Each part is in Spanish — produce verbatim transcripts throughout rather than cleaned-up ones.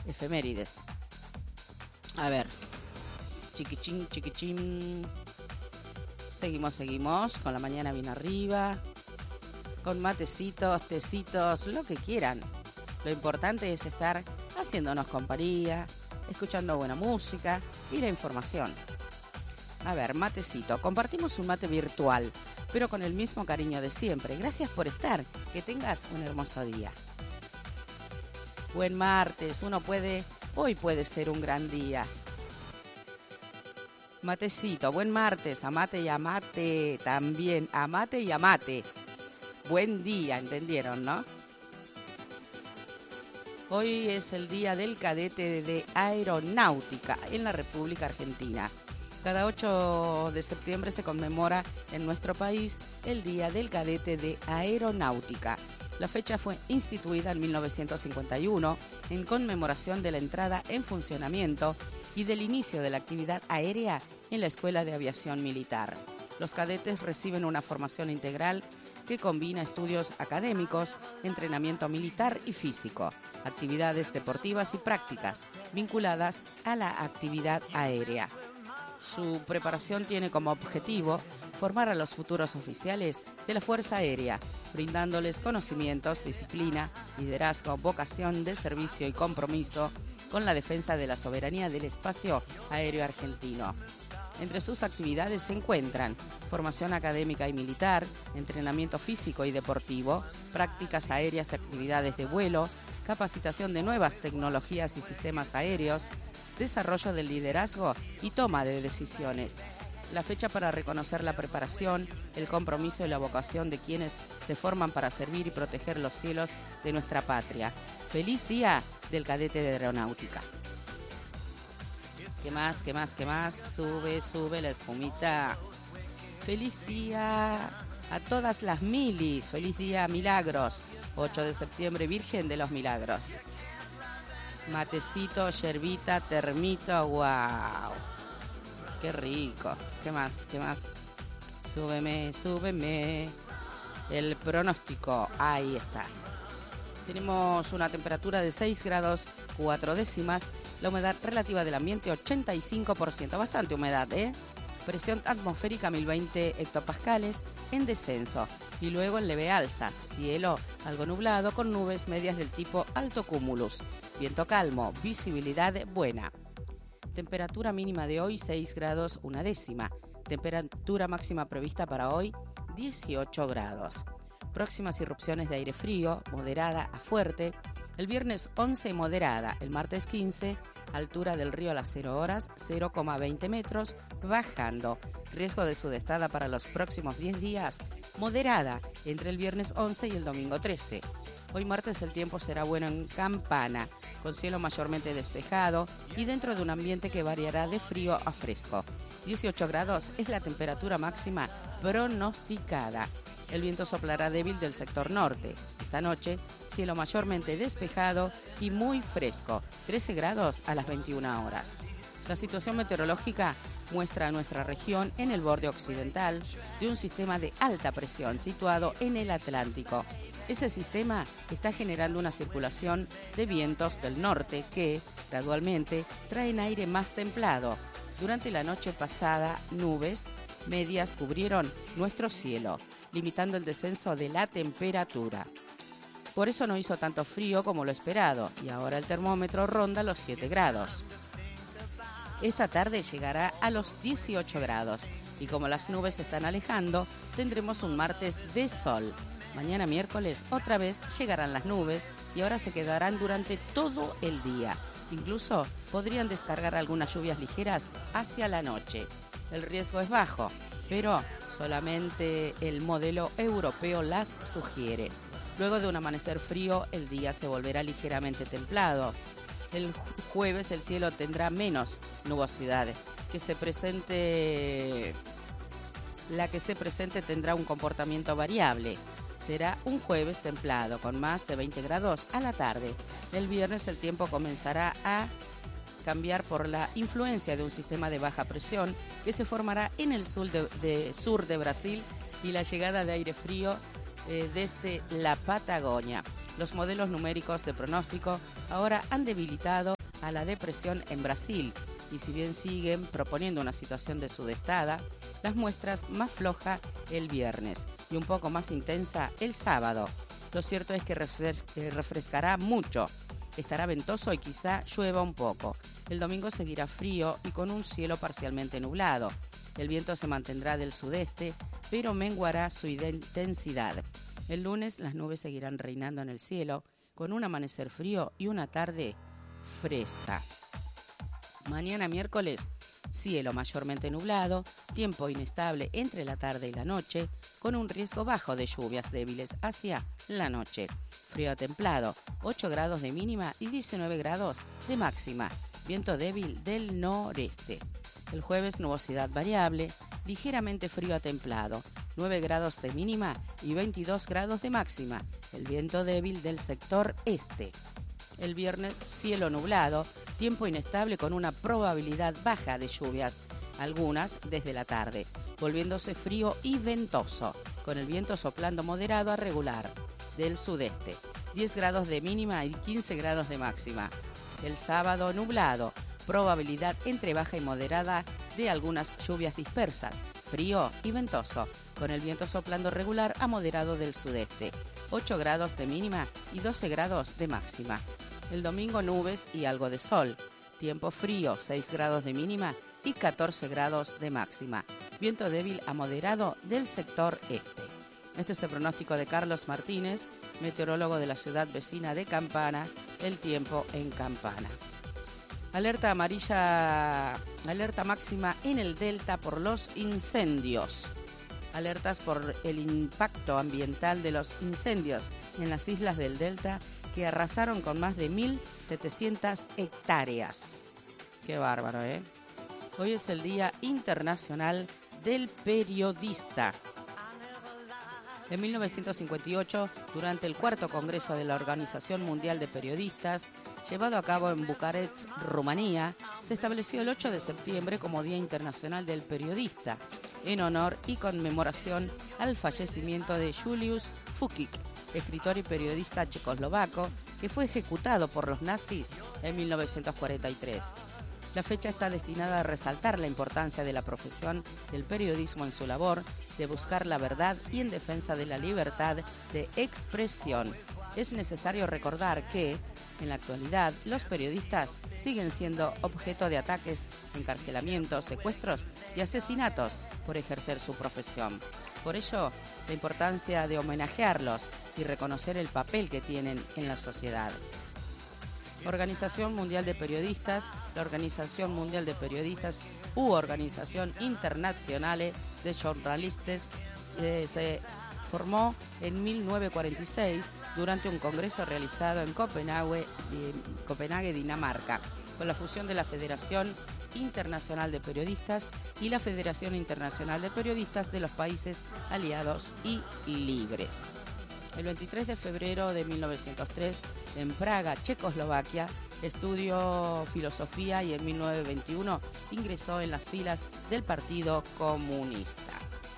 efemérides. A ver, chiquichín, chiquichín. Seguimos, seguimos, con la mañana bien arriba, con matecitos, tecitos, lo que quieran. Lo importante es estar haciéndonos compañía, escuchando buena música y la información. A ver, matecito, compartimos un mate virtual, pero con el mismo cariño de siempre. Gracias por estar, que tengas un hermoso día. Buen martes, uno puede, hoy puede ser un gran día. Matecito, buen martes, amate y amate, también, amate y amate. Buen día, ¿entendieron, no? Hoy es el día del cadete de aeronáutica en la República Argentina. Cada ocho de septiembre se conmemora en nuestro país el Día del Cadete de Aeronáutica. La fecha fue instituida en mil novecientos cincuenta y uno en conmemoración de la entrada en funcionamiento y del inicio de la actividad aérea en la Escuela de Aviación Militar. Los cadetes reciben una formación integral que combina estudios académicos, entrenamiento militar y físico, actividades deportivas y prácticas vinculadas a la actividad aérea. Su preparación tiene como objetivo formar a los futuros oficiales de la Fuerza Aérea, brindándoles conocimientos, disciplina, liderazgo, vocación de servicio y compromiso con la defensa de la soberanía del espacio aéreo argentino. Entre sus actividades se encuentran formación académica y militar, entrenamiento físico y deportivo, prácticas aéreas y actividades de vuelo, capacitación de nuevas tecnologías y sistemas aéreos, desarrollo del liderazgo y toma de decisiones. La fecha para reconocer la preparación, el compromiso y la vocación de quienes se forman para servir y proteger los cielos de nuestra patria. ¡Feliz Día del Cadete de Aeronáutica! ¿Qué más, qué más, qué más? Sube, sube la espumita. ¡Feliz día a todas las milis! ¡Feliz día, Milagros! ocho de septiembre, Virgen de los Milagros. Matecito, yerbita, termito, wow. Qué rico. ¿Qué más? ¿Qué más? Súbeme, súbeme. El pronóstico, ahí está. Tenemos una temperatura de seis grados cuatro décimas. La humedad relativa del ambiente ochenta y cinco por ciento. Bastante humedad, ¿eh? Presión atmosférica mil veinte hectopascales en descenso. Y luego en leve alza. Cielo algo nublado con nubes medias del tipo alto cumulus. Viento calmo, visibilidad buena. Temperatura mínima de hoy seis grados una décima. Temperatura máxima prevista para hoy dieciocho grados. Próximas irrupciones de aire frío, moderada a fuerte. El viernes once moderada, el martes quince, altura del río a las cero horas, cero coma veinte metros, bajando. Riesgo de sudestada para los próximos diez días, moderada, entre el viernes once y el domingo trece. Hoy martes el tiempo será bueno en Campana, con cielo mayormente despejado y dentro de un ambiente que variará de frío a fresco. dieciocho grados es la temperatura máxima pronosticada. El viento soplará débil del sector norte. Esta noche, cielo mayormente despejado y muy fresco, trece grados a las veintiuna horas. La situación meteorológica muestra a nuestra región en el borde occidental de un sistema de alta presión situado en el Atlántico. Ese sistema está generando una circulación de vientos del norte que, gradualmente, traen aire más templado. Durante la noche pasada, nubes medias cubrieron nuestro cielo, limitando el descenso de la temperatura. Por eso no hizo tanto frío como lo esperado, y ahora el termómetro ronda los siete grados. Esta tarde llegará a los dieciocho grados, y como las nubes se están alejando, tendremos un martes de sol. Mañana miércoles otra vez llegarán las nubes y ahora se quedarán durante todo el día. Incluso podrían descargar algunas lluvias ligeras hacia la noche. El riesgo es bajo, pero solamente el modelo europeo las sugiere. Luego de un amanecer frío, el día se volverá ligeramente templado. El jueves el cielo tendrá menos nubosidad. Que se presente, la que se presente tendrá un comportamiento variable. Será un jueves templado, con más de veinte grados a la tarde. El viernes el tiempo comenzará a cambiar por la influencia de un sistema de baja presión que se formará en el sur de, de, sur de Brasil y la llegada de aire frío eh, desde la Patagonia. Los modelos numéricos de pronóstico ahora han debilitado a la depresión en Brasil y si bien siguen proponiendo una situación de sudestada, las muestras más floja el viernes y un poco más intensa el sábado. Lo cierto es que refrescará mucho, estará ventoso y quizá llueva un poco. El domingo seguirá frío y con un cielo parcialmente nublado. El viento se mantendrá del sudeste, pero menguará su intensidad. El lunes las nubes seguirán reinando en el cielo, con un amanecer frío y una tarde fresca. Mañana miércoles, cielo mayormente nublado, tiempo inestable entre la tarde y la noche, con un riesgo bajo de lluvias débiles hacia la noche. Frío a templado, ocho grados de mínima y diecinueve grados de máxima. Viento débil del noreste. El jueves nubosidad variable, ligeramente frío a templado, nueve grados de mínima y veintidós grados de máxima. El viento débil del sector este. El viernes cielo nublado, tiempo inestable con una probabilidad baja de lluvias, algunas desde la tarde, volviéndose frío y ventoso, con el viento soplando moderado a regular del sudeste. diez grados de mínima y quince grados de máxima. El sábado nublado, probabilidad entre baja y moderada de algunas lluvias dispersas, frío y ventoso, con el viento soplando regular a moderado del sudeste, ocho grados de mínima y doce grados de máxima. El domingo nubes y algo de sol, tiempo frío, seis grados de mínima y catorce grados de máxima, viento débil a moderado del sector este. Este es el pronóstico de Carlos Martínez, meteorólogo de la ciudad vecina de Campana, el tiempo en Campana. Alerta amarilla, alerta máxima en el delta por los incendios. Alertas por el impacto ambiental de los incendios en las islas del delta que arrasaron con más de mil setecientas hectáreas. Qué bárbaro, ¿eh? Hoy es el Día Internacional del Periodista. En mil novecientos cincuenta y ocho, durante el cuarto Congreso de la Organización Mundial de Periodistas, llevado a cabo en Bucarest, Rumanía, se estableció el ocho de septiembre como Día Internacional del Periodista, en honor y conmemoración al fallecimiento de Julius Fučík, escritor y periodista checoslovaco, que fue ejecutado por los nazis en mil novecientos cuarenta y tres. La fecha está destinada a resaltar la importancia de la profesión del periodismo en su labor de buscar la verdad y en defensa de la libertad de expresión. Es necesario recordar que, en la actualidad, los periodistas siguen siendo objeto de ataques, encarcelamientos, secuestros y asesinatos por ejercer su profesión. Por ello, la importancia de homenajearlos y reconocer el papel que tienen en la sociedad. Organización Mundial de Periodistas, la Organización Mundial de Periodistas u Organización Internacional de Jornalistas eh, se formó en mil novecientos cuarenta y seis durante un congreso realizado en Copenhague, en Copenhague, Dinamarca, con la fusión de la Federación Internacional de Periodistas y la Federación Internacional de Periodistas de los países aliados y libres. El veintitrés de febrero de mil novecientos tres, en Praga, Checoslovaquia, estudió filosofía y en mil novecientos veintiuno ingresó en las filas del Partido Comunista.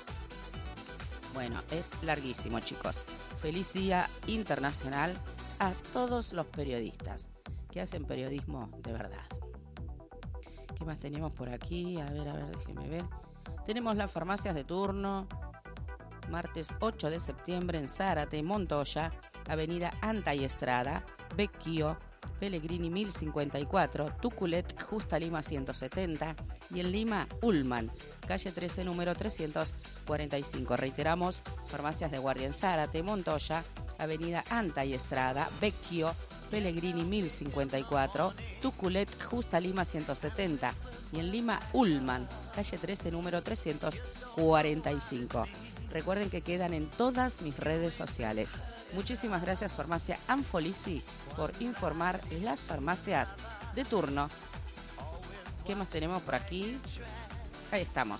Bueno, es larguísimo, chicos. Feliz Día Internacional a todos los periodistas que hacen periodismo de verdad. ¿Qué más tenemos por aquí? A ver, a ver, déjenme ver. Tenemos las farmacias de turno. Martes ocho de septiembre en Zárate, Montoya, Avenida Anta y Estrada, Vecchio, Pellegrini mil cincuenta y cuatro, Tuculet, Justa Lima ciento setenta y en Lima, Ullman, calle trece, número trescientos cuarenta y cinco. Reiteramos, farmacias de guardia en Zárate, Montoya, Avenida Anta y Estrada, Vecchio, Pellegrini mil cincuenta y cuatro, Tuculet, Justa Lima ciento setenta y en Lima, Ullman, calle trece, número trescientos cuarenta y cinco. Recuerden que quedan en todas mis redes sociales. Muchísimas gracias, Farmacia Anfolisi, por informar las farmacias de turno. ¿Qué más tenemos por aquí? Ahí estamos.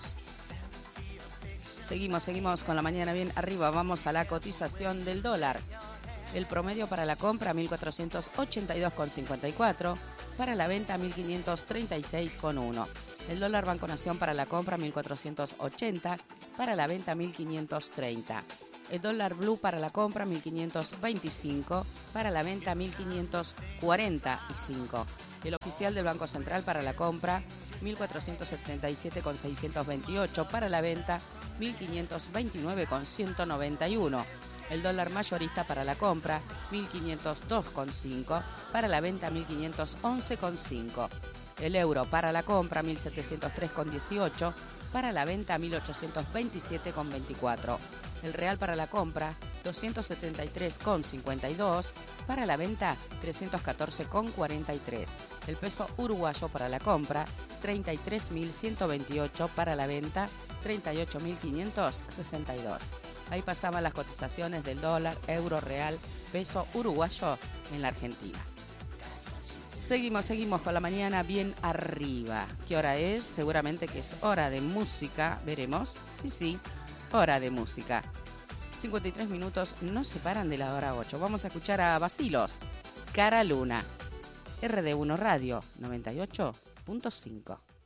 Seguimos, seguimos con la mañana bien arriba. Vamos a la cotización del dólar. El promedio para la compra mil cuatrocientos ochenta y dos con cincuenta y cuatro, para la venta mil quinientos treinta y seis con uno. El dólar Banco Nación para la compra mil cuatrocientos ochenta, para la venta mil quinientos treinta. El dólar blue para la compra mil quinientos veinticinco, para la venta mil quinientos cuarenta y cinco. El oficial del Banco Central para la compra mil cuatrocientos setenta y siete con seiscientos veintiocho, para la venta mil quinientos veintinueve con ciento noventa y uno. El dólar mayorista para la compra mil quinientos dos con cinco, para la venta mil quinientos once con cinco. El euro para la compra mil setecientos tres con dieciocho, para la venta mil ochocientos veintisiete con veinticuatro. El real para la compra doscientos setenta y tres con cincuenta y dos, para la venta trescientos catorce con cuarenta y tres. El peso uruguayo para la compra treinta y tres mil ciento veintiocho, para la venta treinta y ocho mil quinientos sesenta y dos. Ahí pasaban las cotizaciones del dólar, euro, real, peso uruguayo en la Argentina. Seguimos, seguimos con la mañana bien arriba. ¿Qué hora es? Seguramente que es hora de música. Veremos. Sí, sí, hora de música. cincuenta y tres minutos nos separan de la hora ocho. Vamos a escuchar a Bacilos, Cara Luna. R D uno Radio noventa y ocho punto cinco.